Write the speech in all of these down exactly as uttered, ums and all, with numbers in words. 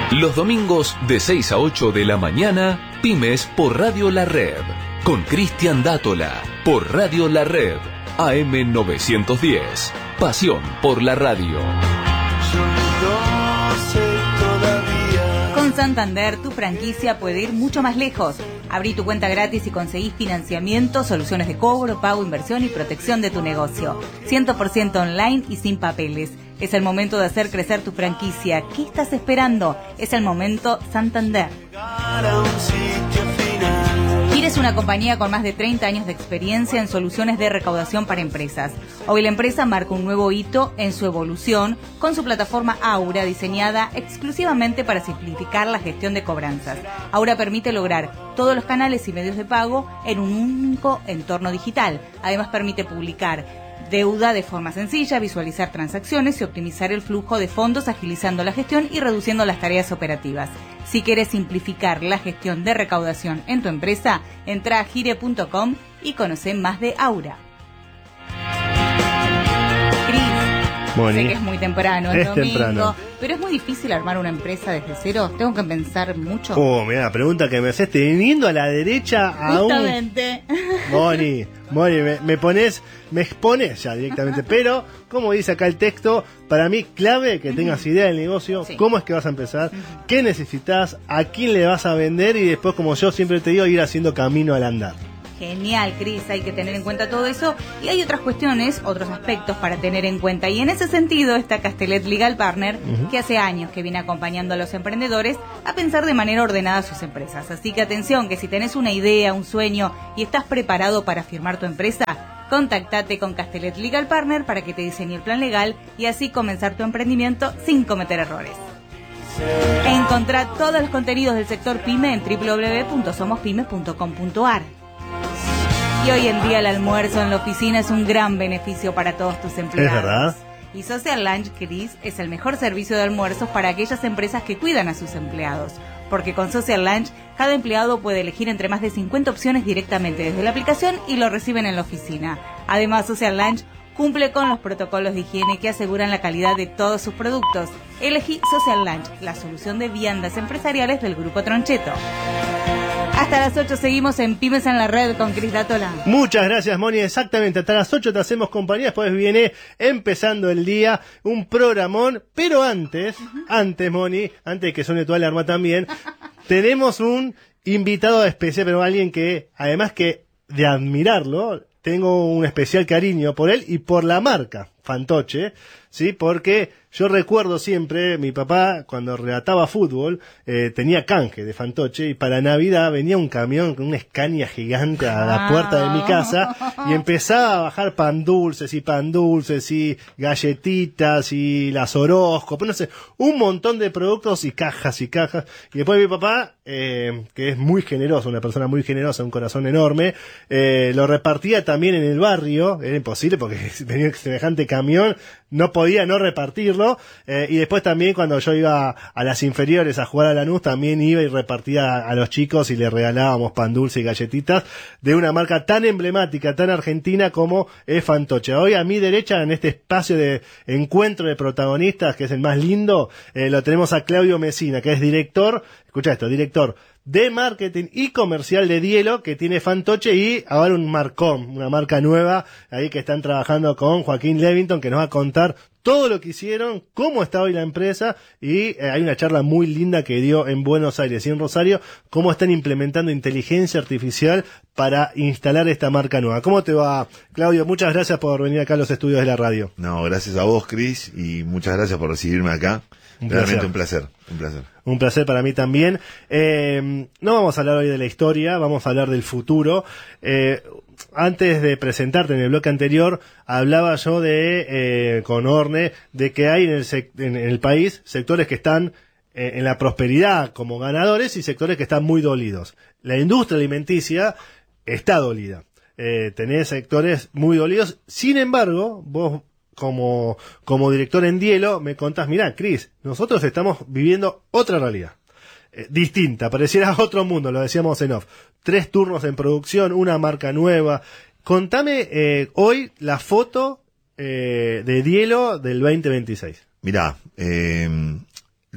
Los domingos de seis a ocho de la mañana, Pymes por Radio La Red. Con Cristian Dátola, por Radio La Red, A M novecientos diez. Pasión por la radio. Con Santander, tu franquicia puede ir mucho más lejos. Abrí tu cuenta gratis y conseguís financiamiento, soluciones de cobro, pago, inversión y protección de tu negocio. cien por ciento online y sin papeles. Es el momento de hacer crecer tu franquicia. ¿Qué estás esperando? Es el momento Santander. Gir es una compañía con más de treinta años de experiencia en soluciones de recaudación para empresas. Hoy la empresa marca un nuevo hito en su evolución con su plataforma Aura, diseñada exclusivamente para simplificar la gestión de cobranzas. Aura permite lograr todos los canales y medios de pago en un único entorno digital. Además permite publicar deuda de forma sencilla, visualizar transacciones y optimizar el flujo de fondos, agilizando la gestión y reduciendo las tareas operativas. Si quieres simplificar la gestión de recaudación en tu empresa, entra a gire punto com y conoce más de Aura. Cris, Moni, sé que es muy temprano, el es domingo, temprano. pero es muy difícil armar una empresa desde cero. ¿Tengo que pensar mucho? Oh, mira, la pregunta que me haces, teniendo a la derecha a un... Justamente. Moni, Moni, me, me pones, me expones ya directamente, pero, como dice acá el texto, para mí clave que tengas idea del negocio, Sí. cómo es que vas a empezar, qué necesitas, a quién le vas a vender y después, como yo siempre te digo, ir haciendo camino al andar. Genial, Cris, hay que tener en cuenta todo eso y hay otras cuestiones, otros aspectos para tener en cuenta, y en ese sentido está Castellet Legal Partner, uh-huh. que hace años que viene acompañando a los emprendedores a pensar de manera ordenada sus empresas. Así que atención, que si tenés una idea, un sueño y estás preparado para firmar tu empresa, contactate con Castellet Legal Partner para que te diseñe el plan legal y así comenzar tu emprendimiento sin cometer errores. Encontrá todos los contenidos del sector PYME en doble u doble u doble u punto somos pymes punto com punto a r. Y hoy en día el almuerzo en la oficina es un gran beneficio para todos tus empleados. ¿Es verdad? Y Social Lunch, Cris, es el mejor servicio de almuerzos para aquellas empresas que cuidan a sus empleados. Porque con Social Lunch, cada empleado puede elegir entre más de cincuenta opciones directamente desde la aplicación y lo reciben en la oficina. Además, Social Lunch cumple con los protocolos de higiene que aseguran la calidad de todos sus productos. Elegí Social Lunch, la solución de viandas empresariales del Grupo Troncheto. Hasta las ocho seguimos en Pymes en la Red con Cris Dátola. Muchas gracias, Moni. Exactamente, hasta las ocho te hacemos compañía. Después viene empezando el día, un programón. Pero antes, uh-huh. antes, Moni, antes de que suene tu alarma también, tenemos un invitado especial, pero alguien que, además que de admirarlo, tengo un especial cariño por él y por la marca Fantoche, ¿sí? Porque yo recuerdo siempre, mi papá, cuando relataba fútbol, eh, tenía canje de Fantoche y para Navidad venía un camión con una Scania gigante a la puerta de mi casa y empezaba a bajar pan dulces y pan dulces y galletitas y las horóscopos, no sé, un montón de productos y cajas y cajas. Y después mi papá, eh, que es muy generoso, una persona muy generosa, un corazón enorme, eh, lo repartía también en el barrio. Era imposible porque venía semejante camión, no podía no repartirlo, eh, y después también cuando yo iba a las inferiores a jugar a Lanús, también iba y repartía a los chicos y les regalábamos pan dulce y galletitas de una marca tan emblemática, tan argentina como es Fantoche. Hoy a mi derecha, en este espacio de encuentro de protagonistas, que es el más lindo, eh, lo tenemos a Claudio Mesina, que es director, escucha esto, director de marketing y comercial de Dielo, que tiene Fantoche, y ahora un marcón, una marca nueva ahí que están trabajando con Joaquín Levington, que nos va a contar todo lo que hicieron, cómo está hoy la empresa, y eh, hay una charla muy linda que dio en Buenos Aires y en Rosario, cómo están implementando inteligencia artificial para instalar esta marca nueva. ¿Cómo te va, Claudio? Muchas gracias por venir acá a los estudios de la radio. No, gracias a vos, Cris, y muchas gracias por recibirme acá. Un Realmente placer. un placer, un placer. Un placer para mí también. Eh, no vamos a hablar hoy de la historia, vamos a hablar del futuro. Eh, antes de presentarte en el bloque anterior, hablaba yo de, eh, con Orne, de que hay en el, sec- en el país sectores que están eh, en la prosperidad como ganadores y sectores que están muy dolidos. La industria alimenticia está dolida. Eh, tenés sectores muy dolidos. Sin embargo, vos como, como director en Dielo me contás, mirá, Cris, nosotros estamos viviendo otra realidad. Eh, distinta, pareciera otro mundo, lo decíamos en off. Tres turnos en producción, una marca nueva. Contame eh, hoy la foto eh, de Dielo del veinte veintiséis. Mirá, eh,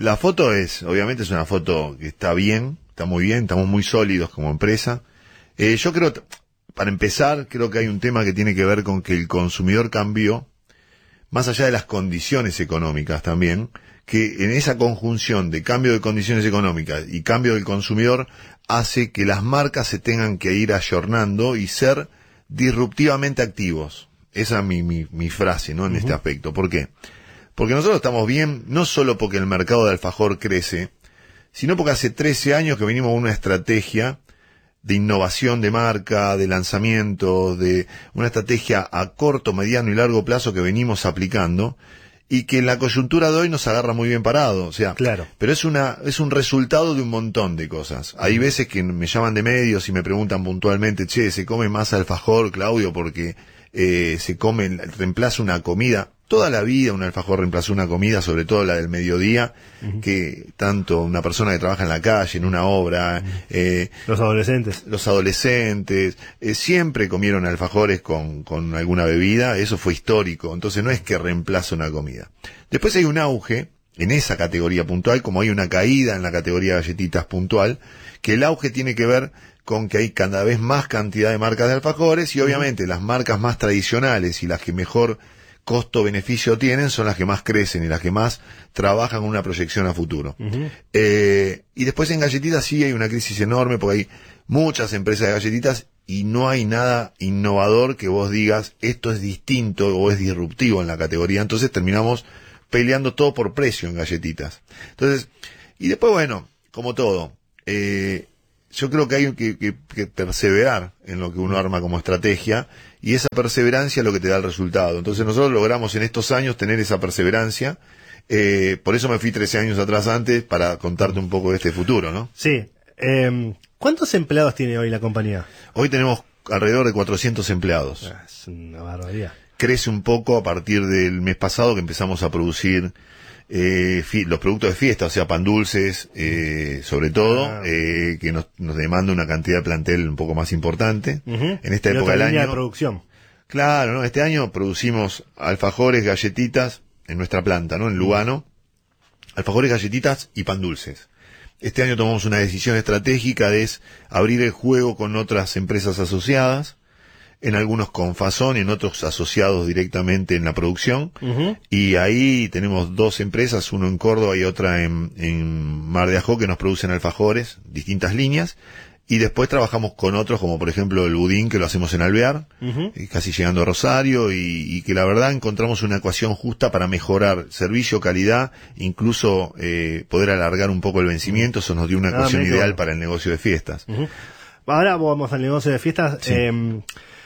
la foto es, obviamente es una foto que está bien, está muy bien, estamos muy sólidos como empresa. Eh, yo creo, para empezar, creo que hay un tema que tiene que ver con que el consumidor cambió, más allá de las condiciones económicas también, que en esa conjunción de cambio de condiciones económicas y cambio del consumidor hace que las marcas se tengan que ir ayornando y ser disruptivamente activos. Esa es mi, mi, mi frase, ¿no? En uh-huh. este aspecto. ¿Por qué? Porque nosotros estamos bien, no solo porque el mercado de alfajor crece, sino porque hace trece años que venimos con una estrategia de innovación de marca, de lanzamiento, de una estrategia a corto, mediano y largo plazo que venimos aplicando y que en la coyuntura de hoy nos agarra muy bien parado, o sea, claro. Pero es una es un resultado de un montón de cosas. Hay veces que me llaman de medios y me preguntan puntualmente, che, ¿se come más alfajor, Claudio, porque eh, se come, reemplaza una comida? Toda la vida un alfajor reemplazó una comida, sobre todo la del mediodía, uh-huh. que tanto una persona que trabaja en la calle, en una obra, uh-huh. eh, los adolescentes, los adolescentes, eh, siempre comieron alfajores con, con alguna bebida, eso fue histórico, entonces no es que reemplaza una comida. Después hay un auge en esa categoría puntual, como hay una caída en la categoría galletitas puntual, que el auge tiene que ver con que hay cada vez más cantidad de marcas de alfajores y obviamente uh-huh. las marcas más tradicionales y las que mejor costo-beneficio tienen son las que más crecen y las que más trabajan con una proyección a futuro. Uh-huh. Eh, y después en galletitas sí hay una crisis enorme porque hay muchas empresas de galletitas y no hay nada innovador que vos digas esto es distinto o es disruptivo en la categoría. Entonces terminamos peleando todo por precio en galletitas. Entonces, y después bueno, como todo, eh, yo creo que hay que, que, que perseverar en lo que uno arma como estrategia y esa perseverancia es lo que te da el resultado. Entonces nosotros logramos en estos años tener esa perseverancia, eh, por eso me fui trece años atrás antes para contarte un poco de este futuro, ¿no? Sí. Eh, ¿Cuántos empleados tiene hoy la compañía? Hoy tenemos alrededor de cuatrocientos empleados. Ah, es una barbaridad. Crece un poco a partir del mes pasado que empezamos a producir Eh, fi- los productos de fiesta, o sea, pan dulces, eh, sobre todo, ah. eh, que nos, nos demanda una cantidad de plantel un poco más importante. Uh-huh. En esta y época del año. De producción. Claro, ¿no? Este año producimos alfajores, galletitas en nuestra planta, ¿no? En Lugano. Alfajores, galletitas y pan dulces. Este año tomamos una decisión estratégica de es abrir el juego con otras empresas asociadas. En algunos con Fazón y en otros asociados directamente en la producción. Uh-huh. Y ahí tenemos dos empresas, uno en Córdoba y otra en, en Mar de Ajó, que nos producen alfajores, distintas líneas. Y después trabajamos con otros, como por ejemplo el budín, que lo hacemos en Alvear, uh-huh. casi llegando a Rosario, y, y que la verdad encontramos una ecuación justa para mejorar servicio, calidad, incluso eh, poder alargar un poco el vencimiento. Eso nos dio una ecuación ah, ideal bueno. para el negocio de fiestas. Uh-huh. Ahora vamos al negocio de fiestas. Sí. Eh,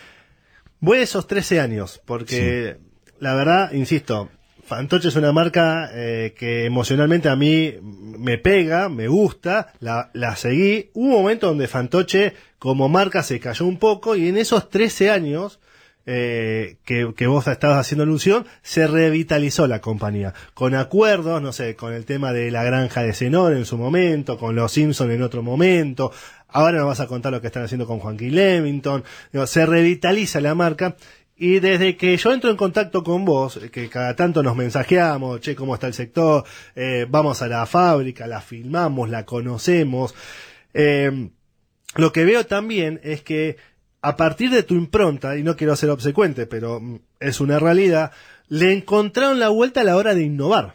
Voy a esos trece años, porque sí. la verdad, insisto, Fantoche es una marca eh, que emocionalmente a mí me pega, me gusta, la, la seguí. Hubo un momento donde Fantoche como marca se cayó un poco y en esos trece años eh, que, que vos estabas haciendo alusión, se revitalizó la compañía. Con acuerdos, no sé, con el tema de la granja de Zenón en su momento, con los Simpson en otro momento. Ahora nos vas a contar lo que están haciendo con Joaquín Levington. Se revitaliza la marca y desde que yo entro en contacto con vos, que cada tanto nos mensajeamos, che, cómo está el sector, eh, vamos a la fábrica, la filmamos, la conocemos. Eh, lo que veo también es que a partir de tu impronta, y no quiero ser obsecuente, pero es una realidad, le encontraron la vuelta a la hora de innovar.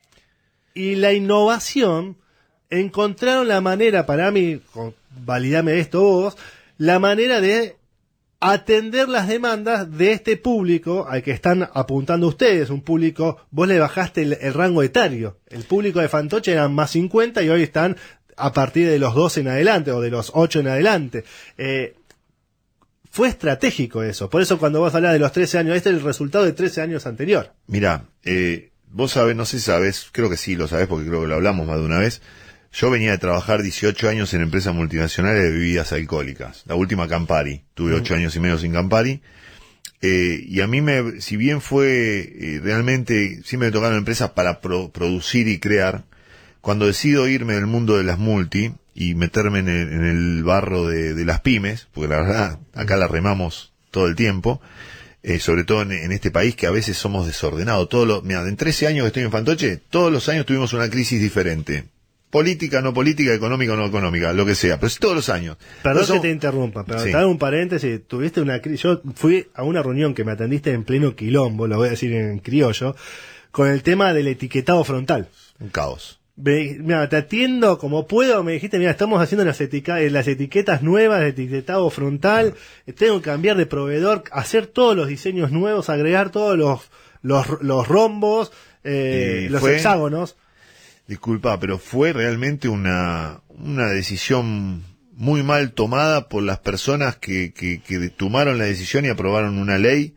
Y la innovación, encontraron la manera, para mí, validame esto vos, la manera de atender las demandas de este público al que están apuntando ustedes, un público, vos le bajaste el, el rango etario, el público de Fantoche eran más cincuenta y hoy están a partir de los doce en adelante o de los ocho en adelante. Eh, fue estratégico eso, por eso cuando vos hablás de los trece años, este es el resultado de trece años anterior. Mirá, eh, vos sabés, no sé si sabés, creo que sí lo sabés porque creo que lo hablamos más de una vez. Yo venía de trabajar dieciocho años en empresas multinacionales de bebidas alcohólicas. La última Campari. Tuve ocho años y medio sin Campari. Eh, y a mí me, si bien fue, eh, realmente, sí me tocaron empresas para pro, producir y crear. Cuando decido irme del mundo de las multi y meterme en el, en el barro de, de las pymes, porque la verdad, acá la remamos todo el tiempo, eh, sobre todo en, en este país que a veces somos desordenados. Todos los, mira, en trece años que estoy en Fantoche, todos los años tuvimos una crisis diferente. Política, no política, económica o no económica, lo que sea, pero es todos los años. Perdón somos... que te interrumpa, pero sí. te hago un paréntesis, tuviste una crisis, yo fui a una reunión que me atendiste en pleno quilombo, lo voy a decir en criollo, con el tema del etiquetado frontal. Un caos. Me, mira, te atiendo como puedo, me dijiste, mira, estamos haciendo las, etica, las etiquetas nuevas de etiquetado frontal, no. tengo que cambiar de proveedor, hacer todos los diseños nuevos, agregar todos los, los, los rombos, eh, los fue... hexágonos. Disculpa, pero fue realmente una, una decisión muy mal tomada por las personas que, que, que tomaron la decisión y aprobaron una ley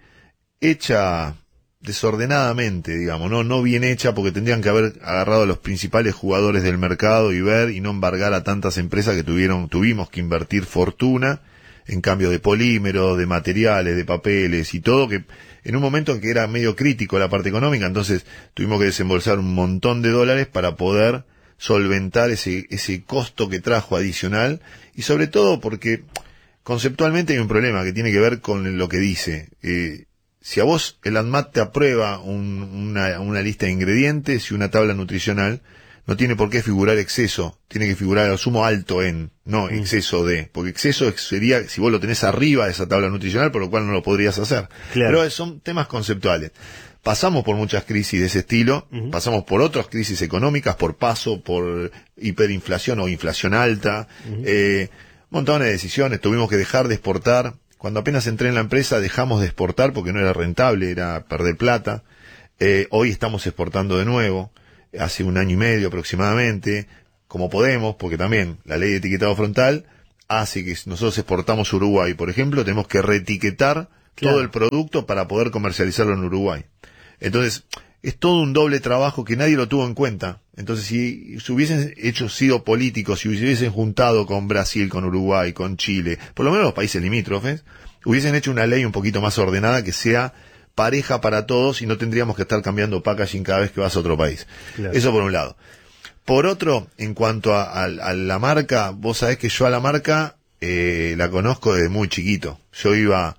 hecha desordenadamente, digamos, no, no bien hecha, porque tendrían que haber agarrado a los principales jugadores del mercado y ver y no embargar a tantas empresas que tuvieron, tuvimos que invertir fortuna en cambio de polímeros, de materiales, de papeles y todo, que en un momento en que era medio crítico la parte económica, entonces tuvimos que desembolsar un montón de dólares para poder solventar ese, ese costo que trajo adicional, y sobre todo porque conceptualmente hay un problema que tiene que ver con lo que dice. Eh, si a vos el ANMAT te aprueba un, una, una lista de ingredientes y una tabla nutricional, no tiene por qué figurar exceso, tiene que figurar al sumo alto en, no exceso de, porque exceso sería si vos lo tenés arriba de esa tabla nutricional, por lo cual no lo podrías hacer. Claro. Pero son temas conceptuales. Pasamos por muchas crisis de ese estilo, uh-huh. pasamos por otras crisis económicas, por paso, por hiperinflación o inflación alta, uh-huh. eh, montones de decisiones, tuvimos que dejar de exportar. Cuando apenas entré en la empresa dejamos de exportar porque no era rentable, era perder plata. Eh, hoy estamos exportando de nuevo. Hace un año y medio aproximadamente, como podemos, porque también la ley de etiquetado frontal hace que nosotros exportamos a Uruguay, por ejemplo, tenemos que reetiquetar claro. todo el producto para poder comercializarlo en Uruguay. Entonces, es todo un doble trabajo que nadie lo tuvo en cuenta. Entonces, si, si hubiesen hecho sido políticos, si hubiesen juntado con Brasil, con Uruguay, con Chile, por lo menos los países limítrofes, hubiesen hecho una ley un poquito más ordenada que sea pareja para todos y no tendríamos que estar cambiando packaging cada vez que vas a otro país. Claro. Eso por un lado. Por otro, en cuanto a, a, a la marca, vos sabés que yo a la marca eh, la conozco desde muy chiquito. Yo iba,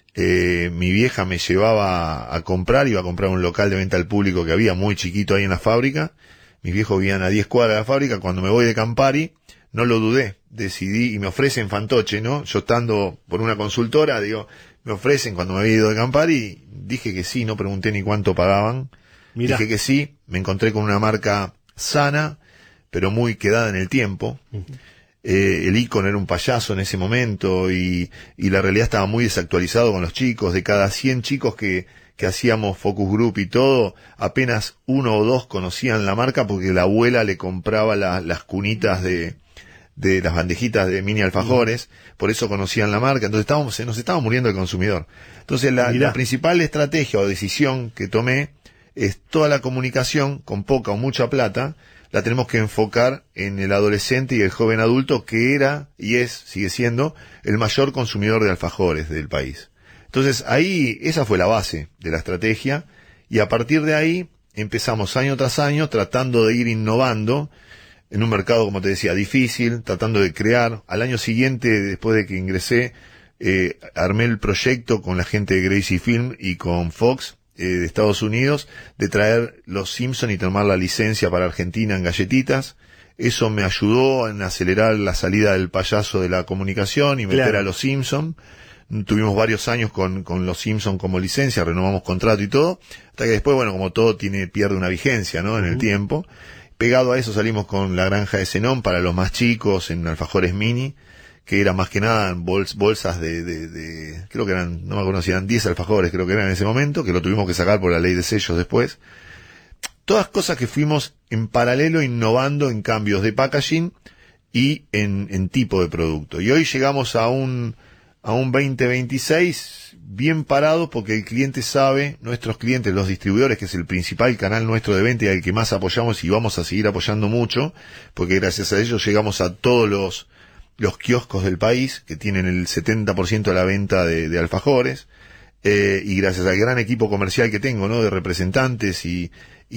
eh, mi vieja me llevaba a comprar, iba a comprar un local de venta al público que había muy chiquito ahí en la fábrica. Mis viejos vivían a diez cuadras de la fábrica. Cuando me voy de Campari, no lo dudé, decidí y me ofrecen Fantoche, ¿no? Yo estando por una consultora, digo, me ofrecen cuando me había ido de Campari, dije que sí, no pregunté ni cuánto pagaban. Mirá. Dije que sí, me encontré con una marca sana, pero muy quedada en el tiempo. Uh-huh. Eh, el ícono era un payaso en ese momento y, y la realidad estaba muy desactualizado con los chicos. De cada cien chicos que, que hacíamos focus group y todo, apenas uno o dos conocían la marca porque la abuela le compraba la, las cunitas de... de las bandejitas de mini alfajores, por eso conocían la marca, entonces estábamos, se nos estaba muriendo el consumidor. Entonces la, la principal estrategia o decisión que tomé es toda la comunicación, con poca o mucha plata, la tenemos que enfocar en el adolescente y el joven adulto, que era y es, sigue siendo, el mayor consumidor de alfajores del país. Entonces ahí, esa fue la base de la estrategia, y a partir de ahí empezamos año tras año tratando de ir innovando, en un mercado, como te decía, difícil, tratando de crear. Al año siguiente, después de que ingresé, eh, armé el proyecto con la gente de Gracie Film y con Fox eh, de Estados Unidos, de traer Los Simpson y tomar la licencia para Argentina en galletitas. Eso me ayudó en acelerar la salida del payaso de la comunicación y meter claro. a Los Simpson. Tuvimos varios años con, con Los Simpson como licencia, renovamos contrato y todo, hasta que después, bueno, como todo tiene, pierde una vigencia, ¿no? En uh-huh. el tiempo. Pegado a eso salimos con La Granja de Zenón para los más chicos, en alfajores mini, que era más que nada bols, bolsas de, de, de, creo que eran, no me acuerdo si eran diez alfajores, creo que eran en ese momento, que lo tuvimos que sacar por la ley de sellos después. Todas cosas que fuimos en paralelo innovando en cambios de packaging y en, en tipo de producto. Y hoy llegamos a un, a un veinte veintiséis bien parado, porque el cliente sabe, nuestros clientes, los distribuidores, que es el principal canal nuestro de venta y al que más apoyamos y vamos a seguir apoyando mucho, porque gracias a ellos llegamos a todos los, los kioscos del país, que tienen el setenta por ciento de la venta de, de alfajores, eh, y gracias al gran equipo comercial que tengo, ¿no? De representantes y,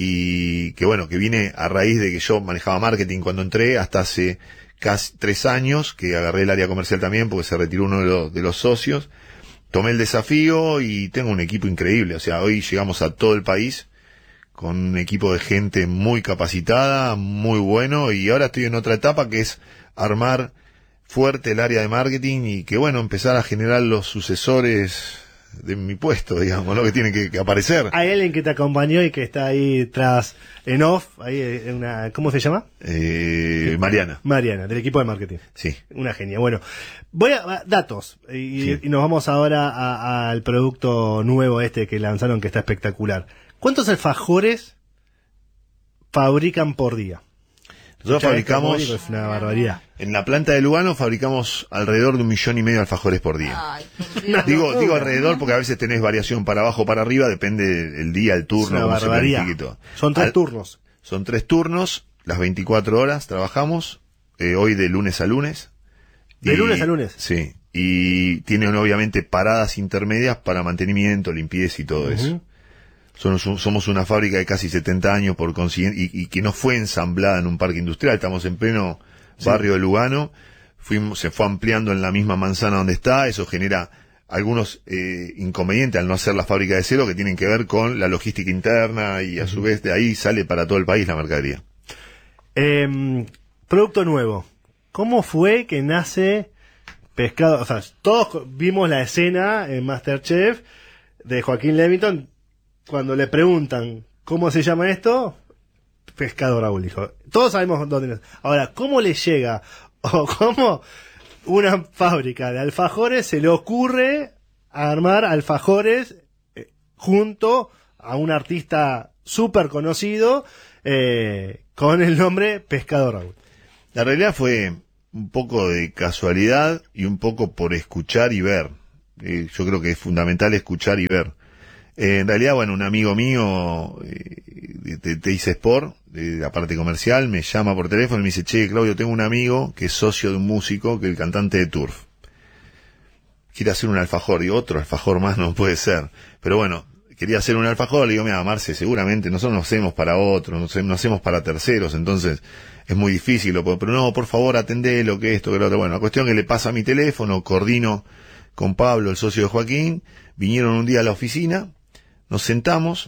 y que bueno, que viene a raíz de que yo manejaba marketing cuando entré, hasta hace casi tres años, que agarré el área comercial también, porque se retiró uno de los, de los socios. tomé el desafío y tengo un equipo increíble. O sea, hoy llegamos a todo el país con un equipo de gente muy capacitada, muy bueno, y ahora estoy en otra etapa que es armar fuerte el área de marketing y que, bueno, empezar a generar los sucesores de mi puesto, digamos, ¿no? Que tienen que, que aparecer. Hay alguien que te acompañó y que está ahí tras, en off, ahí en una, ¿cómo se llama? Eh, Mariana. Mariana, del equipo de marketing. Sí. Una genia. Bueno, voy a, datos, y, Sí. y nos vamos ahora a- al producto nuevo este que lanzaron que está espectacular. ¿Cuántos alfajores fabrican por día? Nosotros Ya fabricamos, esto, Mónico, es una barbaridad. en la planta de Lugano fabricamos alrededor de un millón y medio de alfajores por día. Ay, por Dios. Digo, digo alrededor porque a veces tenés variación para abajo o para arriba, depende del día, el Es turno, una cómo se barbaridad. planifique y todo. Son tres Al- turnos. Son tres turnos, las veinticuatro horas trabajamos, eh, hoy de lunes a lunes. ¿De Y- lunes a lunes? Sí, y tienen obviamente paradas intermedias para mantenimiento, limpieza y todo eso. Ujú. Somos, somos una fábrica de casi setenta años por consiguiente, y, y que no fue ensamblada en un parque industrial, estamos en pleno Sí. barrio de Lugano, fuimos, se fue ampliando en la misma manzana donde está, eso genera algunos eh, inconvenientes al no hacer la fábrica de cero que tienen que ver con la logística interna y a su vez de ahí sale para todo el país la mercadería. Eh, producto nuevo. ¿Cómo fue que nace Pescado? O sea, todos vimos la escena en MasterChef de Joaquín Levington cuando le preguntan ¿cómo se llama esto? Pescado Raúl, dijo. Todos sabemos dónde es. Ahora, ¿cómo le llega o cómo una fábrica de alfajores se le ocurre armar alfajores eh, junto a un artista súper conocido eh, con el nombre Pescado Raúl? La realidad fue un poco de casualidad y un poco por escuchar y ver. Eh, yo creo que es fundamental escuchar y ver. Eh, en realidad, bueno, un amigo mío eh, de, de Teis Sport, de la parte comercial, me llama por teléfono y me dice, che, Claudio, tengo un amigo que es socio de un músico, que es el cantante de Turf. Quiere hacer un alfajor, y otro alfajor más no puede ser. Pero bueno, quería hacer un alfajor, le digo, mira, Marce, seguramente nosotros no hacemos para otros, no hacemos, no hacemos para terceros, entonces es muy difícil, lo puedo- pero no, por favor, atendé lo que esto, que lo otro. Bueno, la cuestión que le pasa mi teléfono, coordino con Pablo, el socio de Joaquín, vinieron un día a la oficina, nos sentamos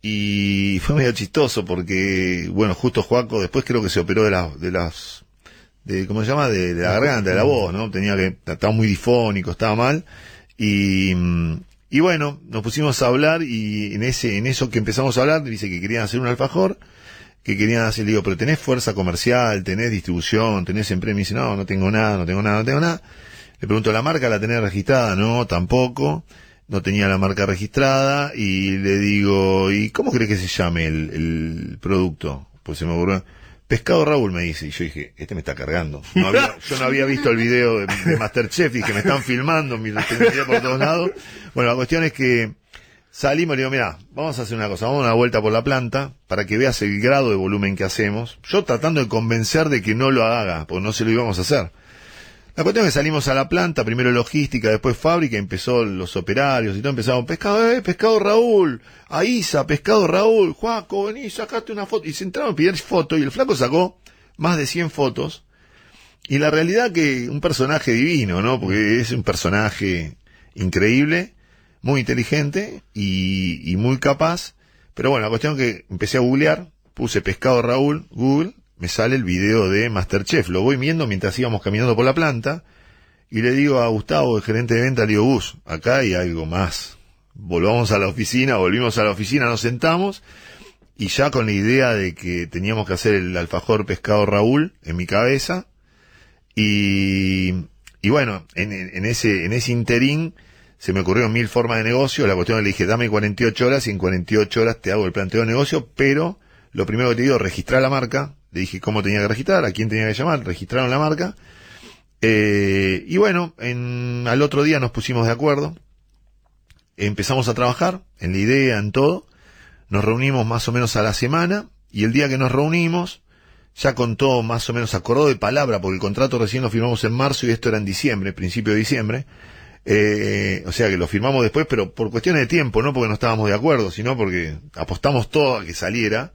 y fue medio chistoso porque, bueno, justo Joaco después creo que se operó de las, de las, de, ¿cómo se llama? De, de la garganta, de la voz, ¿no? Tenía que, estaba muy difónico, estaba mal y, y bueno, nos pusimos a hablar y en ese, en eso que empezamos a hablar, dice que querían hacer un alfajor, que querían hacer, le digo, pero tenés fuerza comercial, tenés distribución, tenés empresa, me dice, no, no tengo nada, no tengo nada, no tengo nada. Le pregunto, ¿la marca la tenés registrada? No, tampoco. No tenía la marca registrada y le digo, ¿y cómo crees que se llame el, el producto? Pues se me ocurrió, Pescado Raúl, me dice, y yo dije, este me está cargando. No había, yo no había visto el video de, de MasterChef y que me están filmando, mi responsabilidad por todos lados. Bueno, la cuestión es que salimos y le digo, mira, vamos a hacer una cosa, vamos a dar una vuelta por la planta para que veas el grado de volumen que hacemos. Yo tratando de convencer de que no lo haga, porque no se lo íbamos a hacer. La cuestión es que salimos a la planta, primero logística, después fábrica, empezó los operarios y todo, empezamos, pescado, eh, pescado Raúl, Aiza, pescado Raúl, Juaco, vení, sacate una foto, y se entraron a pedir fotos, y el flaco sacó más de cien fotos, y la realidad que un personaje divino, ¿no? Porque es un personaje increíble, muy inteligente y, y muy capaz, pero bueno, la cuestión es que empecé a googlear, puse pescado Raúl, Google, me sale el video de MasterChef, lo voy viendo mientras íbamos caminando por la planta, y le digo a Gustavo, el gerente de venta, le digo, Gus, acá hay algo más. Volvamos a la oficina, volvimos a la oficina, nos sentamos, y ya con la idea de que teníamos que hacer el alfajor pescado Raúl en mi cabeza, y, y bueno, en, en ese, en ese interín se me ocurrieron mil formas de negocio, la cuestión le dije, dame cuarenta y ocho horas, y en cuarenta y ocho horas te hago el planteo de negocio, pero lo primero que te digo, registrar la marca. Le dije cómo tenía que registrar, a quién tenía que llamar, registraron la marca. Eh, y bueno, en, al otro día nos pusimos de acuerdo, empezamos a trabajar en la idea, en todo, nos reunimos más o menos a la semana, y el día que nos reunimos, ya con todo más o menos acordado de palabra, porque el contrato recién lo firmamos en marzo y esto era en diciembre, principio de diciembre, eh, o sea que lo firmamos después, pero por cuestiones de tiempo, no porque no estábamos de acuerdo, sino porque apostamos todo a que saliera.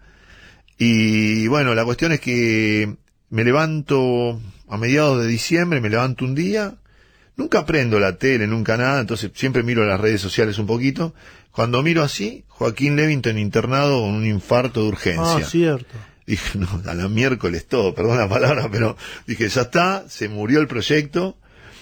Y bueno, la cuestión es que me levanto a mediados de diciembre, me levanto un día, nunca prendo la tele, nunca nada, entonces siempre miro las redes sociales un poquito. Cuando miro así, Joaquín Levington internado con un infarto de urgencia. Ah, cierto. Dije, no, a la miércoles todo, perdón la palabra, pero dije, ya está, se murió el proyecto.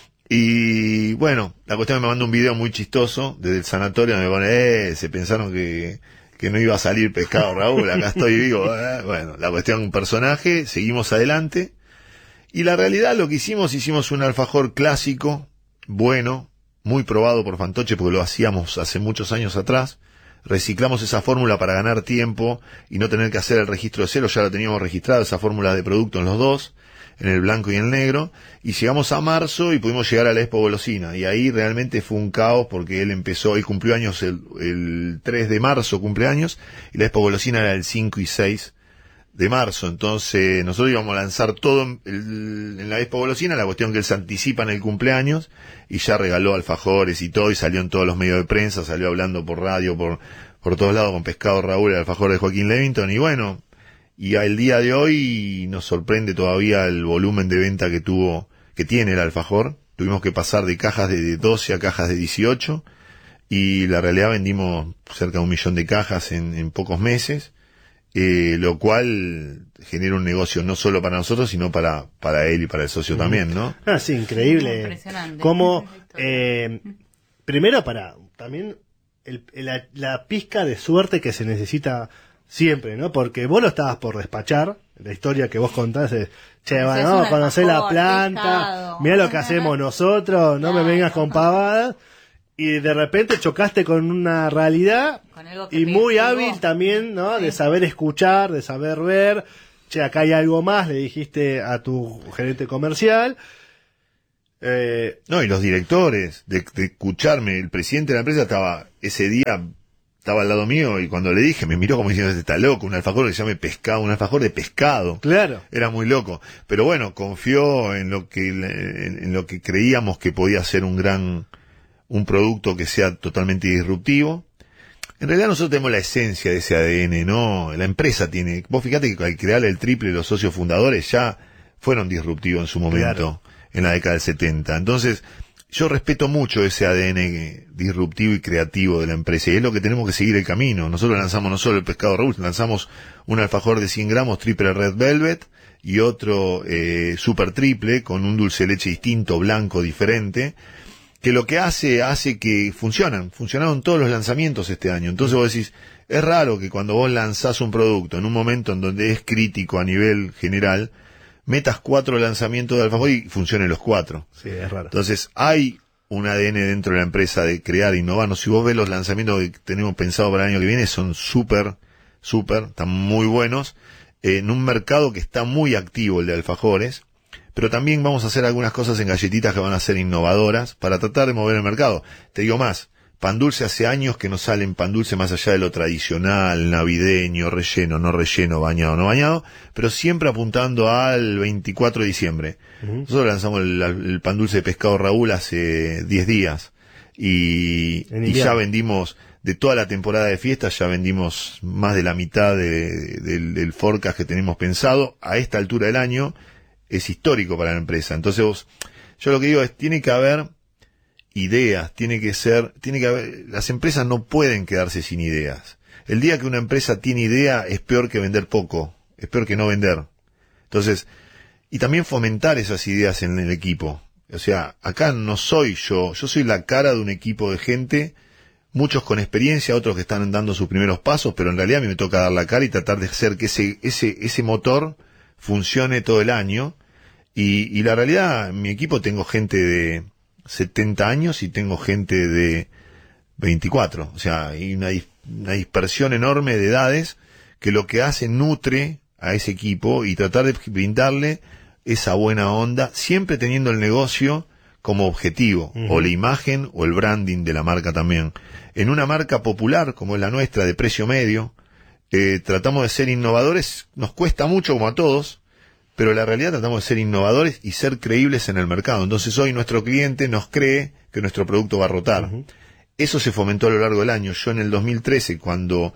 Y bueno, la cuestión es que me manda un video muy chistoso desde el sanatorio, me pone, eh, se pensaron que, que no iba a salir Pescado Raúl, acá estoy vivo. Eh. Bueno, la cuestión, un personaje, seguimos adelante. Y la realidad, lo que hicimos, hicimos un alfajor clásico, bueno, muy probado por Fantoche, porque lo hacíamos hace muchos años atrás. Reciclamos esa fórmula para ganar tiempo y no tener que hacer el registro de cero, ya la teníamos registrada, esa fórmula de producto en los dos, en el blanco y en el negro, y llegamos a marzo y pudimos llegar a la Expo Golosina, y ahí realmente fue un caos porque él empezó, él cumplió años el, el tres de marzo, cumpleaños, y la Expo Golosina era el cinco y seis de marzo, entonces nosotros íbamos a lanzar todo en, el, en la Expo Golosina, la cuestión que él se anticipa en el cumpleaños, y ya regaló alfajores y todo, y salió en todos los medios de prensa, salió hablando por radio, por, por todos lados con Pescado Raúl, el alfajor de Joaquín Levington, y bueno, y al día de hoy nos sorprende todavía el volumen de venta que tuvo, que tiene el alfajor. Tuvimos que pasar de cajas de doce a cajas de dieciocho, y la realidad vendimos cerca de un millón de cajas en, en pocos meses, eh, lo cual genera un negocio no solo para nosotros, sino para, para él y para el socio mm. también, ¿no? Ah, sí, increíble. Impresionante. Como, eh, primero para, también, el, la, la pizca de suerte que se necesita siempre, ¿no? Porque vos lo estabas por despachar, la historia que vos contás es, che, bueno, vamos a conocer la planta, mirá lo que hacemos nosotros, no claro, me vengas con pavadas, y de repente chocaste con una realidad, con y muy hábil vos. También, ¿no? Sí. De saber escuchar, de saber ver, che, acá hay algo más, le dijiste a tu gerente comercial. Eh, no, y los directores, de, de escucharme, el presidente de la empresa estaba ese día, estaba al lado mío, y cuando le dije, me miró como diciendo, este está loco, un alfajor que se llame pescado, un alfajor de pescado. Claro. Era muy loco. Pero bueno, confió en lo que, en, en lo que creíamos que podía ser un gran, un producto que sea totalmente disruptivo. En realidad nosotros tenemos la esencia de ese A D N, ¿no? La empresa tiene, vos fíjate que al crear el triple, los socios fundadores ya fueron disruptivos en su momento, claro, en la década del setenta. Entonces, yo respeto mucho ese A D N disruptivo y creativo de la empresa, y es lo que tenemos que seguir el camino. Nosotros lanzamos no solo el Pescado Raúl, lanzamos un alfajor de cien gramos triple red velvet y otro eh, super triple con un dulce de leche distinto, blanco, diferente, que lo que hace, hace que funcionan, funcionaron todos los lanzamientos este año. Entonces vos decís, es raro que cuando vos lanzás un producto en un momento en donde es crítico a nivel general, metas cuatro lanzamientos de alfajor y funcionen los cuatro. Sí, es raro. Entonces hay un A D N dentro de la empresa de crear, innovarnos. Si vos ves los lanzamientos que tenemos pensado para el año que viene, son súper, súper, están muy buenos, eh, en un mercado que está muy activo, el de alfajores. Pero también vamos a hacer algunas cosas en galletitas que van a ser innovadoras para tratar de mover el mercado. Te digo más, pan dulce hace años que no salen pan dulce más allá de lo tradicional, navideño, relleno, no relleno, bañado, no bañado, pero siempre apuntando al veinticuatro de diciembre. Uh-huh. Nosotros lanzamos el, el pan dulce de Pescado Raúl hace diez días y, y ya vendimos, de toda la temporada de fiestas, ya vendimos más de la mitad de, de, del, del forecast que tenemos pensado. A esta altura del año es histórico para la empresa. Entonces vos, yo lo que digo es, tiene que haber ideas, tiene que ser, tiene que haber, las empresas no pueden quedarse sin ideas. El día que una empresa tiene idea es peor que vender poco, es peor que no vender. Entonces, y también fomentar esas ideas en el equipo. O sea, acá no soy yo, yo soy la cara de un equipo de gente, muchos con experiencia, otros que están dando sus primeros pasos, pero en realidad a mí me toca dar la cara y tratar de hacer que ese, ese, ese motor funcione todo el año. Y, y la realidad, en mi equipo tengo gente de setenta años y tengo gente de veinticuatro. O sea, hay una, una dispersión enorme de edades que lo que hace nutre a ese equipo y tratar de brindarle esa buena onda, siempre teniendo el negocio como objetivo, uh-huh, o la imagen o el branding de la marca también. En una marca popular como es la nuestra, de precio medio, eh, tratamos de ser innovadores, nos cuesta mucho como a todos, pero la realidad tratamos de ser innovadores y ser creíbles en el mercado. Entonces hoy nuestro cliente nos cree que nuestro producto va a rotar. Uh-huh. Eso se fomentó a lo largo del año. Yo en el dos mil trece, cuando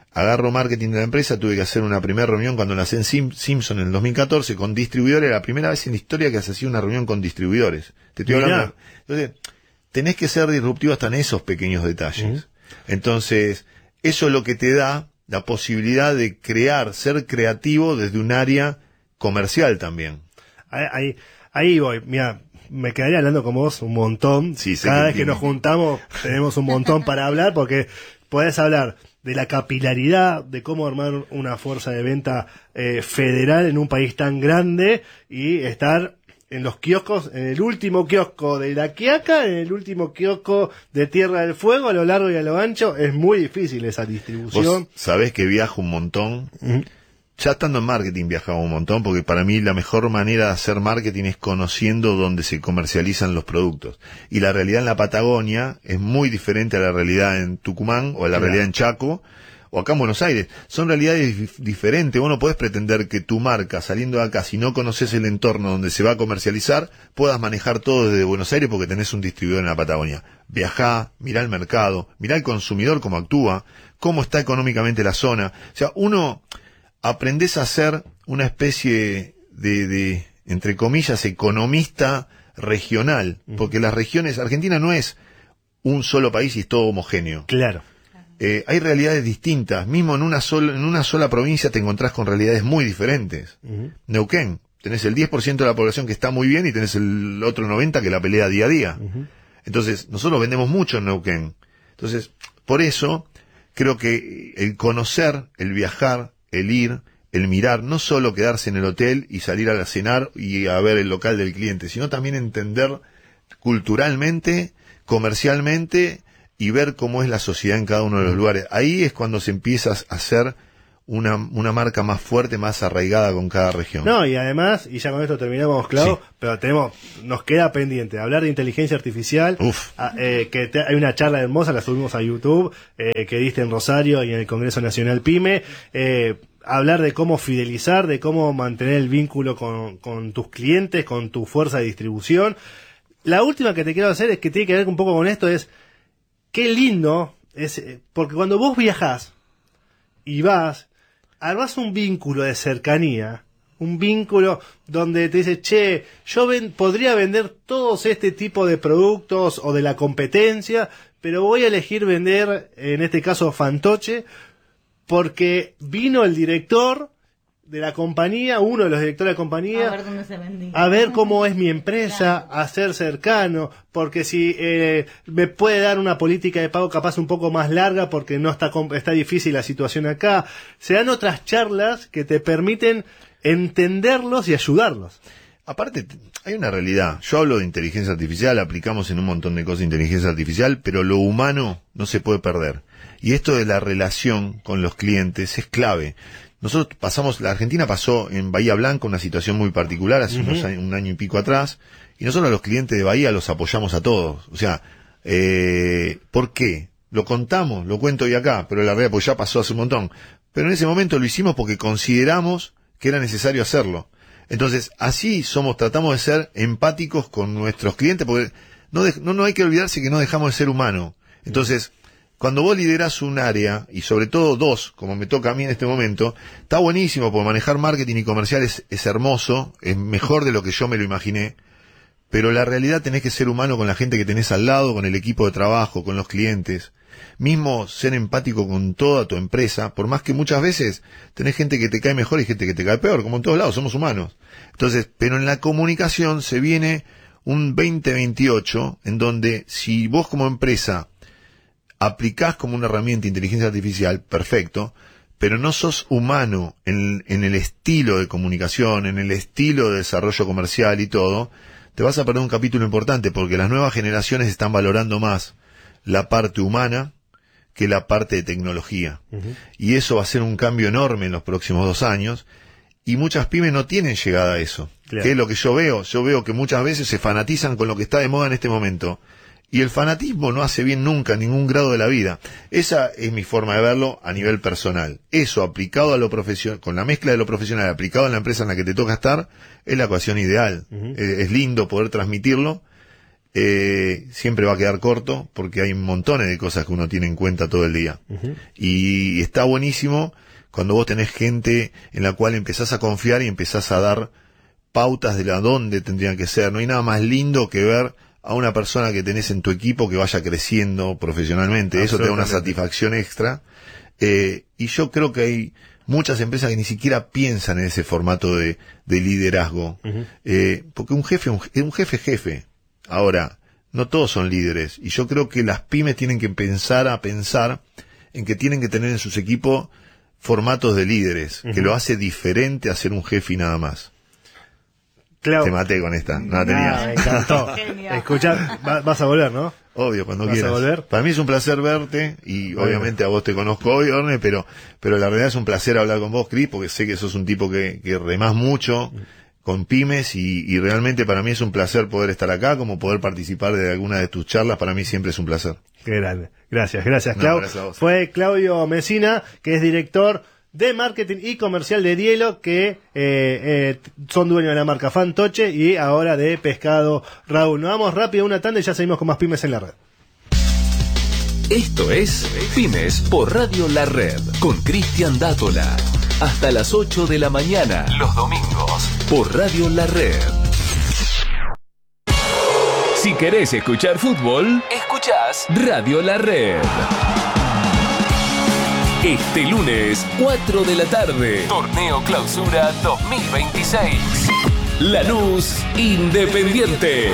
agarro marketing de la empresa, tuve que hacer una primera reunión cuando nací en Sim- Simpson en el dos mil catorce con distribuidores, la primera vez en la historia que se hacía una reunión con distribuidores. Te estoy Mirá. hablando. Entonces, tenés que ser disruptivo hasta en esos pequeños detalles. Uh-huh. Entonces, eso es lo que te da la posibilidad de crear, ser creativo desde un área comercial también. Ahí, ahí, ahí voy, mira, me quedaría hablando con vos un montón. Sí, sé Cada que vez que tiene. nos juntamos tenemos un montón para hablar, porque podés hablar de la capilaridad, de cómo armar una fuerza de venta eh, federal en un país tan grande y estar en los kioscos, en el último kiosco de La Quiaca, en el último kiosco de Tierra del Fuego, a lo largo y a lo ancho. Es muy difícil esa distribución. Vos sabés que viajo un montón. Uh-huh. Ya estando en marketing viajaba un montón, porque para mí la mejor manera de hacer marketing es conociendo dónde se comercializan los productos. Y la realidad en la Patagonia es muy diferente a la realidad en Tucumán o a la Claro. realidad en Chaco o acá en Buenos Aires. Son realidades dif- diferentes. Vos no podés pretender que tu marca, saliendo de acá, si no conoces el entorno donde se va a comercializar, puedas manejar todo desde Buenos Aires porque tenés un distribuidor en la Patagonia. Viajá, mirá el mercado, mirá el consumidor cómo actúa, cómo está económicamente la zona. O sea, uno... aprendés a ser una especie de, de, entre comillas, economista regional, porque las regiones, Argentina no es un solo país y es todo homogéneo. Claro. Eh, hay realidades distintas, mismo en una sola, en una sola provincia te encontrás con realidades muy diferentes. Uh-huh. Neuquén, tenés el diez por ciento de la población que está muy bien y tenés el otro noventa por ciento que la pelea día a día. Uh-huh. Entonces, nosotros vendemos mucho en Neuquén. Entonces, por eso, creo que el conocer, el viajar, el ir, el mirar, no solo quedarse en el hotel y salir a cenar y a ver el local del cliente, sino también entender culturalmente, comercialmente y ver cómo es la sociedad en cada uno de los lugares. Ahí es cuando se empieza a hacer una, una marca más fuerte, más arraigada con cada región. No, y además, y ya con esto terminamos, Clau, Sí. pero tenemos, nos queda pendiente hablar de inteligencia artificial. Uf. A, eh, que te- hay una charla hermosa, la subimos a YouTube, eh, que diste en Rosario y en el Congreso Nacional PYME. Eh, hablar de cómo fidelizar, de cómo mantener el vínculo con, con tus clientes, con tu fuerza de distribución. La última que te quiero hacer es que tiene que ver un poco con esto, es qué lindo es, eh, porque cuando vos viajás y vas, armás un vínculo de cercanía, un vínculo donde te dice, che, yo ven, podría vender todos este tipo de productos o de la competencia, pero voy a elegir vender, en este caso, Fantoche, porque vino el director de la compañía, uno de los directores de la compañía, A ver dónde se vendía. a ver cómo es mi empresa, Claro. a ser cercano, porque si eh, me puede dar una política de pago capaz un poco más larga porque no está com- está difícil la situación acá. Se dan otras charlas que te permiten entenderlos y ayudarlos. Aparte, t- hay una realidad. Yo hablo de inteligencia artificial, aplicamos en un montón de cosas inteligencia artificial, pero lo humano no se puede perder. Y esto de la relación con los clientes es clave. Nosotros pasamos, la Argentina pasó en Bahía Blanca una situación muy particular hace Ujú. unos años, un año y pico atrás, y nosotros a los clientes de Bahía los apoyamos a todos. O sea, eh, ¿por qué? Lo contamos, lo cuento hoy acá, pero la realidad pues ya pasó hace un montón. Pero en ese momento lo hicimos porque consideramos que era necesario hacerlo. Entonces, así somos, tratamos de ser empáticos con nuestros clientes, porque no, de- no, no hay que olvidarse que no dejamos de ser humano. Entonces, cuando vos liderás un área, y sobre todo dos, como me toca a mí en este momento, está buenísimo, porque manejar marketing y comercial es, es hermoso, es mejor de lo que yo me lo imaginé, pero la realidad tenés que ser humano con la gente que tenés al lado, con el equipo de trabajo, con los clientes. Mismo ser empático con toda tu empresa, por más que muchas veces tenés gente que te cae mejor y gente que te cae peor, como en todos lados, somos humanos. Entonces, pero en la comunicación se viene un veinte veintiocho en donde si vos como empresa aplicás como una herramienta de inteligencia artificial, perfecto, pero no sos humano en, en el estilo de comunicación, en el estilo de desarrollo comercial y todo, te vas a perder un capítulo importante, porque las nuevas generaciones están valorando más la parte humana que la parte de tecnología. Uh-huh. Y eso va a ser un cambio enorme en los próximos dos años, y muchas pymes no tienen llegada a eso. Claro. Que es lo que yo veo. Yo veo que muchas veces se fanatizan con lo que está de moda en este momento. Y el fanatismo no hace bien nunca en ningún grado de la vida. Esa es mi forma de verlo a nivel personal. Eso aplicado a lo profesional, con la mezcla de lo profesional aplicado en la empresa en la que te toca estar, es la ecuación ideal. Uh-huh. Eh, es lindo poder transmitirlo eh, siempre va a quedar corto porque hay montones de cosas que uno tiene en cuenta todo el día. Uh-huh. Y está buenísimo cuando vos tenés gente en la cual empezás a confiar y empezás a dar pautas de la dónde tendrían que ser. No hay nada más lindo que ver a una persona que tenés en tu equipo que vaya creciendo profesionalmente. Eso te da una satisfacción extra. Eh, y yo creo que hay muchas empresas que ni siquiera piensan en ese formato de, de liderazgo. Uh-huh. Eh, porque un jefe, un, un jefe, jefe. Ahora, no todos son líderes. Y yo creo que las pymes tienen que empezar a pensar en que tienen que tener en sus equipos formatos de líderes, uh-huh. que lo hace diferente a ser un jefe y nada más. Claro. Te maté con esta, no la tenía. Ah, me encantó. Escuchá, va, vas a volver, ¿no? Obvio, cuando ¿Vas quieras. a volver? Para mí es un placer verte y bueno, obviamente a vos te conozco hoy, Orne, pero pero la realidad es un placer hablar con vos, Cris, porque sé que sos un tipo que, que remás mucho con pymes y, y realmente para mí es un placer poder estar acá, como poder participar de alguna de tus charlas, para mí siempre es un placer. Qué grande. Gracias, gracias, No, Clau. gracias a vos. Fue Claudio Mesina, que es director de marketing y comercial de Dielo, que eh, eh, son dueños de la marca Fantoche y ahora de Pescado Raúl. Nos vamos rápido a una tanda y ya seguimos con más Pymes en la Red. Esto es Pymes por Radio La Red con Cristian Dátola. Hasta las ocho de la mañana, los domingos, por Radio La Red. Si querés escuchar fútbol, escuchás Radio La Red. Este lunes, cuatro de la tarde, Torneo Clausura dos mil veintiséis. Lanús Independiente.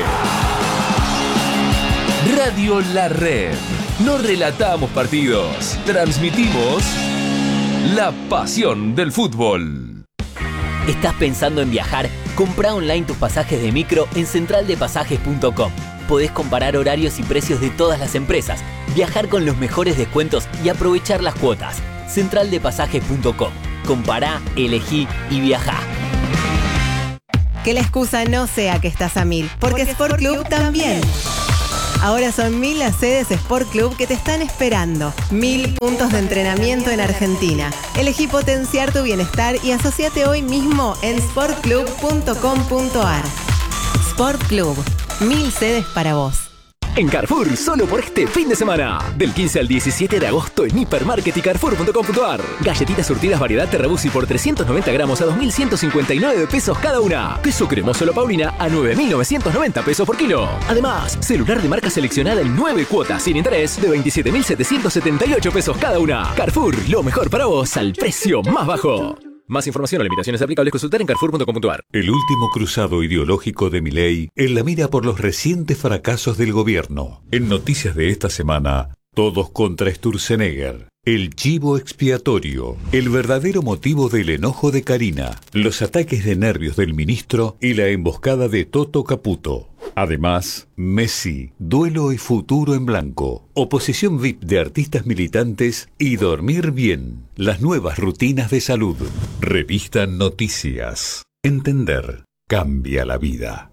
Radio La Red. No relatamos partidos, transmitimos la pasión del fútbol. ¿Estás pensando en viajar? Comprá online tus pasajes de micro en central de pasajes punto com. Podés comparar horarios y precios de todas las empresas, viajar con los mejores descuentos y aprovechar las cuotas. central de pasajes punto com. Compará, elegí y viajá. Que la excusa no sea que estás a mil, porque, porque Sport Club, Club también. Ahora son mil las sedes Sport Club que te están esperando. Mil puntos de entrenamiento en Argentina. Elegí potenciar tu bienestar y asociate hoy mismo en sport club punto com punto ar. Sport Club. Mil sedes para vos. En Carrefour, solo por este fin de semana. Del quince al diecisiete de agosto en Hipermarket y Carrefour punto com punto ar. Galletitas surtidas variedad Terrabusi por trescientos noventa gramos a dos mil ciento cincuenta y nueve pesos cada una. Queso cremoso La Paulina a nueve mil novecientos noventa pesos por kilo. Además, celular de marca seleccionada en nueve cuotas sin interés de veintisiete mil setecientos setenta y ocho pesos cada una. Carrefour, lo mejor para vos al precio más bajo. Más información o limitaciones aplicables consultar en carrefour punto com punto ar. El último cruzado ideológico de Milei en la mira por los recientes fracasos del gobierno. En noticias de esta semana, todos contra Sturzenegger. El chivo expiatorio, el verdadero motivo del enojo de Karina, los ataques de nervios del ministro y la emboscada de Toto Caputo. Además, Messi, duelo y futuro en blanco, oposición V I P de artistas militantes y dormir bien, las nuevas rutinas de salud. Revista Noticias. Entender cambia la vida.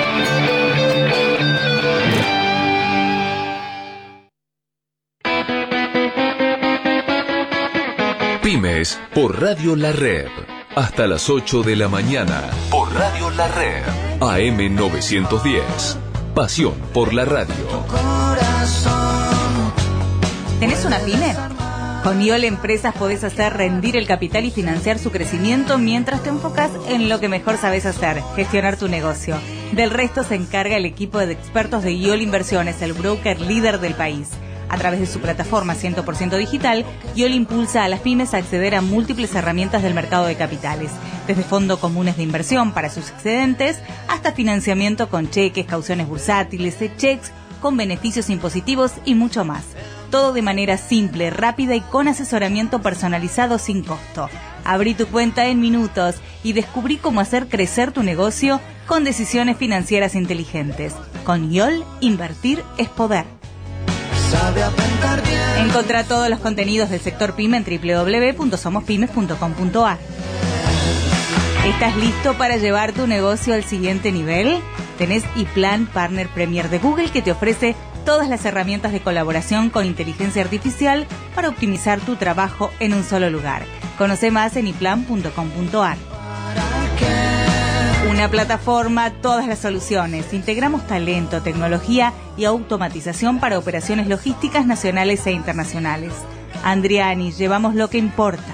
Pymes por Radio La Red. Hasta las ocho de la mañana por Radio La Red. A M novecientos diez. Pasión por la radio. ¿Tenés una pyme? Con I O L Empresas podés hacer rendir el capital y financiar su crecimiento mientras te enfocas en lo que mejor sabes hacer, gestionar tu negocio. Del resto se encarga el equipo de expertos de I O L Inversiones, el broker líder del país. A través de su plataforma cien por ciento digital, I O L impulsa a las pymes a acceder a múltiples herramientas del mercado de capitales, desde fondos comunes de inversión para sus excedentes, hasta financiamiento con cheques, cauciones bursátiles, cheques con beneficios impositivos y mucho más. Todo de manera simple, rápida y con asesoramiento personalizado sin costo. Abrí tu cuenta en minutos y descubrí cómo hacer crecer tu negocio con decisiones financieras inteligentes. Con I O L, invertir es poder. Encontrá todos los contenidos del sector PYME en doble u doble u doble u punto somos pymes punto com punto ar. ¿Estás listo para llevar tu negocio al siguiente nivel? Tenés iPlan Partner Premier de Google que te ofrece todas las herramientas de colaboración con inteligencia artificial para optimizar tu trabajo en un solo lugar. Conoce más en iplan punto com punto ar. Una plataforma, todas las soluciones. Integramos talento, tecnología y automatización para operaciones logísticas nacionales e internacionales. Andriani, llevamos lo que importa.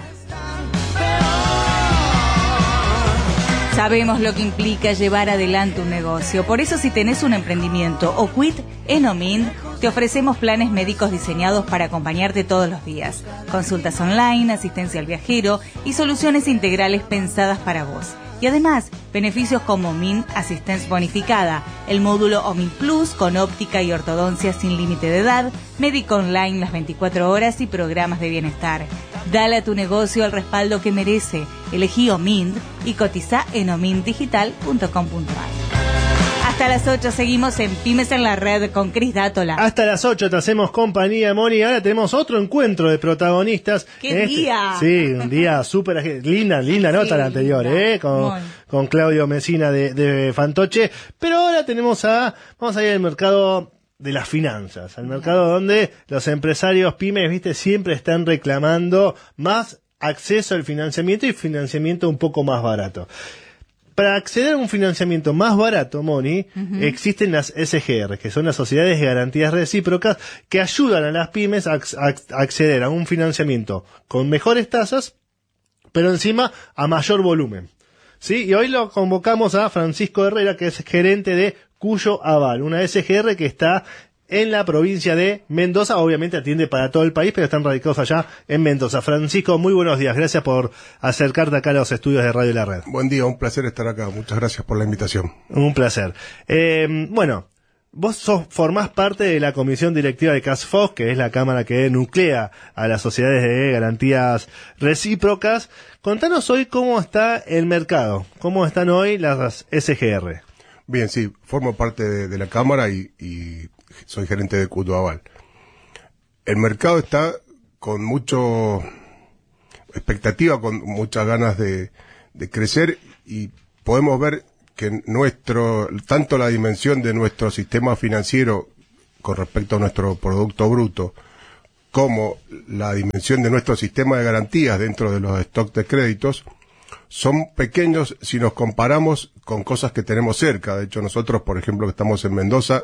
Sabemos lo que implica llevar adelante un negocio. Por eso, si tenés un emprendimiento o quit, en Omind te ofrecemos planes médicos diseñados para acompañarte todos los días. Consultas online, asistencia al viajero y soluciones integrales pensadas para vos. Y además, beneficios como Omind Assistance bonificada, el módulo Omind Plus con óptica y ortodoncia sin límite de edad, médico online las veinticuatro horas y programas de bienestar. Dale a tu negocio el respaldo que merece. Elegí Omind y cotiza en omind digital punto com punto a r. Hasta las ocho seguimos en Pymes en la Red con Cris Dátola. Hasta las ocho te hacemos compañía, Moni. Ahora tenemos otro encuentro de protagonistas. ¡Qué este, día! Sí, un día súper ag- linda, linda nota Sí, la anterior, linda. ¿eh? Con, Muy. con Claudio Mesina de, de Fantoche. Pero ahora tenemos a, vamos a ir al mercado de las finanzas, al mercado donde los empresarios pymes, viste, siempre están reclamando más acceso al financiamiento y financiamiento un poco más barato. Para acceder a un financiamiento más barato, Moni, uh-huh. existen las S G R, que son las sociedades de garantías recíprocas, que ayudan a las pymes a, a, a acceder a un financiamiento con mejores tasas, pero encima a mayor volumen. ¿Sí? Y hoy lo convocamos a Francisco Herrera, que es gerente de Cuyo Aval, una S G R que está en la provincia de Mendoza. Obviamente atiende para todo el país, pero están radicados allá en Mendoza. Francisco, muy buenos días. Gracias por acercarte acá a los estudios de Radio La Red. Buen día, un placer estar acá. Muchas gracias por la invitación. Un placer. Eh, bueno, vos sos, formás parte de la comisión directiva de CASFOS, que es la cámara que nuclea a las sociedades de garantías recíprocas. Contanos hoy cómo está el mercado, cómo están hoy las S G R. Bien, sí, formo parte de, de la cámara y, y soy gerente de Cuyo Aval. El mercado está con mucho expectativa, con muchas ganas de, de crecer, y podemos ver que nuestro, tanto la dimensión de nuestro sistema financiero con respecto a nuestro producto bruto, como la dimensión de nuestro sistema de garantías dentro de los stocks de créditos, son pequeños si nos comparamos con cosas que tenemos cerca. De hecho, nosotros, por ejemplo, que estamos en Mendoza,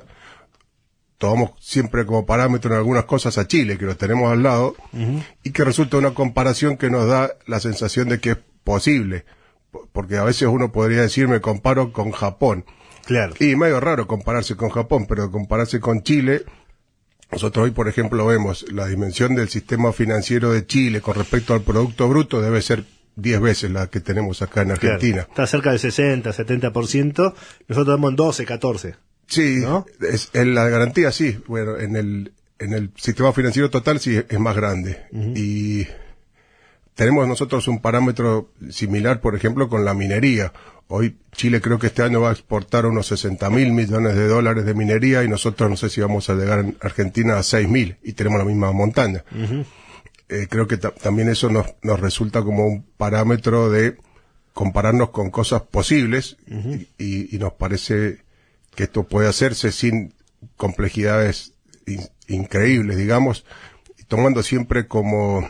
tomamos siempre como parámetro en algunas cosas a Chile, que lo tenemos al lado, uh-huh. y que resulta una comparación que nos da la sensación de que es posible. Porque a veces uno podría decir, me comparo con Japón. Claro. Y medio raro compararse con Japón, pero compararse con Chile, nosotros hoy, por ejemplo, vemos la dimensión del sistema financiero de Chile con respecto al Producto Bruto debe ser diez veces la que tenemos acá en Argentina. Claro. Está cerca del sesenta, setenta por ciento, nosotros estamos en doce, catorce. Sí, ¿no? es, en la garantía sí, bueno, en el, en el sistema financiero total sí es más grande. Uh-huh. Y tenemos nosotros un parámetro similar, por ejemplo, con la minería. Hoy Chile creo que este año va a exportar unos sesenta mil millones de dólares de minería, y nosotros no sé si vamos a llegar en Argentina a seis mil, y tenemos la misma montaña. Uh-huh. Eh, creo que ta- también eso nos, nos resulta como un parámetro de compararnos con cosas posibles, uh-huh. y, y nos parece que esto puede hacerse sin complejidades in- increíbles, digamos, y tomando siempre como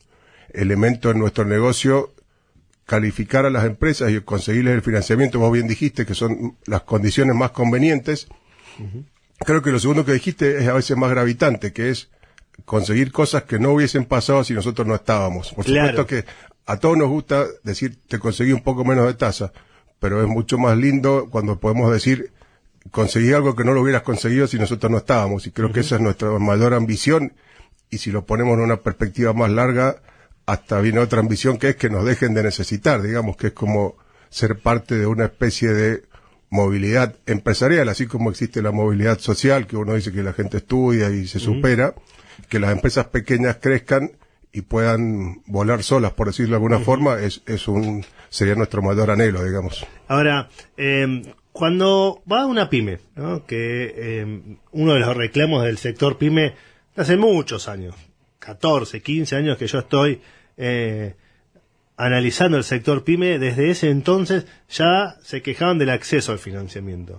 elemento en nuestro negocio calificar a las empresas y conseguirles el financiamiento. Vos bien dijiste que son las condiciones más convenientes. Uh-huh. Creo que lo segundo que dijiste es a veces más gravitante, que es conseguir cosas que no hubiesen pasado si nosotros no estábamos. Por claro. supuesto que a todos nos gusta decir, te conseguí un poco menos de tasa, pero es mucho más lindo cuando podemos decir, conseguí algo que no lo hubieras conseguido si nosotros no estábamos. Y creo uh-huh. que esa es nuestra mayor ambición, y si lo ponemos en una perspectiva más larga, hasta viene otra ambición, que es que nos dejen de necesitar, digamos, que es como ser parte de una especie de movilidad empresarial, así como existe la movilidad social, que uno dice que la gente estudia y se supera, uh-huh. que las empresas pequeñas crezcan y puedan volar solas, por decirlo de alguna uh-huh. forma, es, es un, sería nuestro mayor anhelo, digamos. Ahora, eh, cuando va a una pyme, ¿no? Que eh, uno de los reclamos del sector pyme hace muchos años, catorce, quince años que yo estoy eh, analizando el sector pyme, desde ese entonces ya se quejaban del acceso al financiamiento.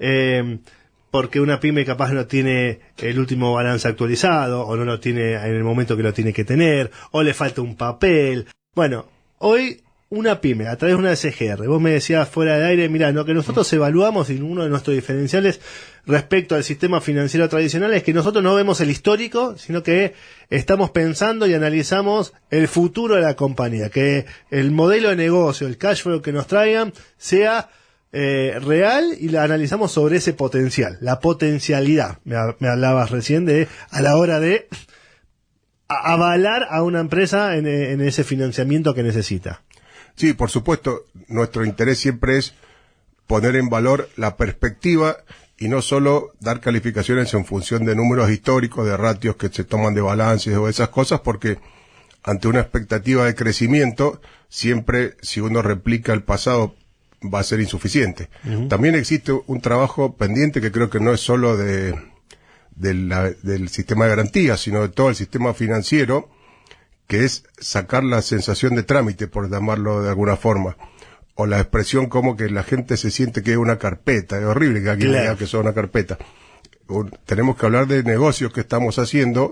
Eh, porque una pyme capaz no tiene el último balance actualizado, o no lo tiene en el momento que lo tiene que tener, o le falta un papel. Bueno, hoy una pyme, a través de una S G R, vos me decías fuera de aire, mira, lo que nosotros evaluamos y uno de nuestros diferenciales respecto al sistema financiero tradicional es que nosotros no vemos el histórico, sino que estamos pensando y analizamos el futuro de la compañía, que el modelo de negocio, el cash flow que nos traigan sea eh, real y la analizamos sobre ese potencial, la potencialidad. Me, me hablabas recién de a la hora de a, avalar a una empresa en, en ese financiamiento que necesita. Sí, por supuesto, nuestro interés siempre es poner en valor la perspectiva y no solo dar calificaciones en función de números históricos, de ratios que se toman de balances o esas cosas, porque ante una expectativa de crecimiento, siempre si uno replica el pasado va a ser insuficiente. Uh-huh. También existe un trabajo pendiente que creo que no es solo de, de la, del sistema de garantías, sino de todo el sistema financiero, que es sacar la sensación de trámite, por llamarlo de alguna forma, o la expresión como que la gente se siente que es una carpeta. Es horrible que alguien claro. diga que es una carpeta. Un, tenemos que hablar de negocios que estamos haciendo,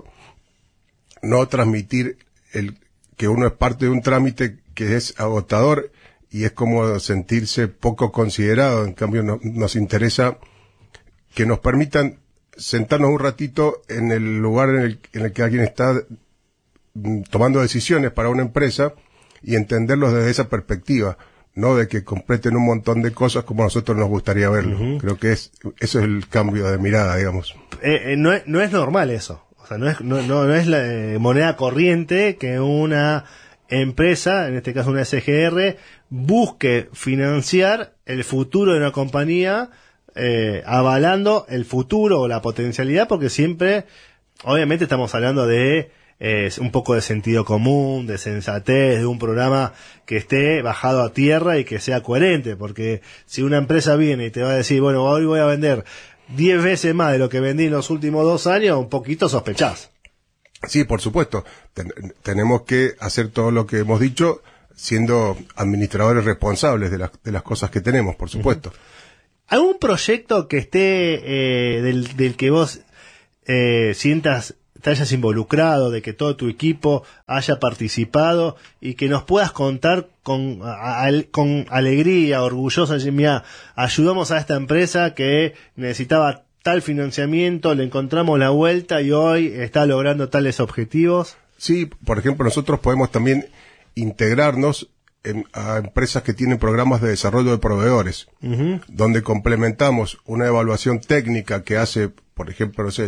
no transmitir el que uno es parte de un trámite que es agotador y es como sentirse poco considerado. En cambio, no, nos interesa que nos permitan sentarnos un ratito en el lugar en el, en el que alguien está tomando decisiones para una empresa y entenderlos desde esa perspectiva, no de que completen un montón de cosas como a nosotros nos gustaría verlo. Uh-huh. Creo que es eso es el cambio de mirada, digamos. Eh, eh, no, es, no es normal eso. O sea, no es, no, no, no es la eh, moneda corriente que una empresa, en este caso una S G R, busque financiar el futuro de una compañía eh, avalando el futuro o la potencialidad, porque siempre, obviamente estamos hablando de es un poco de sentido común, de sensatez, de un programa que esté bajado a tierra y que sea coherente, porque si una empresa viene y te va a decir, bueno, hoy voy a vender diez veces más de lo que vendí en los últimos dos años, un poquito sospechás. Sí, por supuesto. Ten- tenemos que hacer todo lo que hemos dicho siendo administradores responsables de las, de las cosas que tenemos, por supuesto. ¿Algún proyecto que esté eh, del, del que vos eh, sientas te hayas involucrado, de que todo tu equipo haya participado y que nos puedas contar con, a, a, con alegría, orgullosa, decir, mira, ayudamos a esta empresa que necesitaba tal financiamiento, le encontramos la vuelta y hoy está logrando tales objetivos? Sí, por ejemplo, nosotros podemos también integrarnos en, a empresas que tienen programas de desarrollo de proveedores, uh-huh. donde complementamos una evaluación técnica que hace, por ejemplo, no sé,